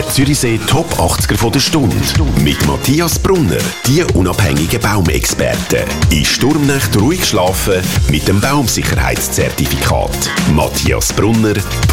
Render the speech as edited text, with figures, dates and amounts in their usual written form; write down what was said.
Der Zürichsee Top 80er von der Stunde. Mit Matthias Brunner, die unabhängigen Baumexperten. In Sturmnacht ruhig schlafen mit dem Baumsicherheitszertifikat. matthiasbrunner.ch